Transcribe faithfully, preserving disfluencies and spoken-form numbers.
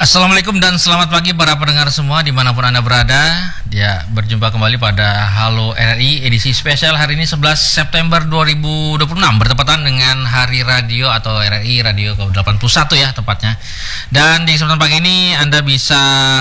Assalamualaikum dan selamat pagi para pendengar semua dimanapun Anda berada. Ya, berjumpa kembali pada Halo R R I edisi spesial hari ini sebelas September dua ribu dua puluh enam, bertepatan dengan Hari Radio atau R R I Radio ke delapan puluh satu ya tepatnya. Dan di kesempatan pagi ini Anda bisa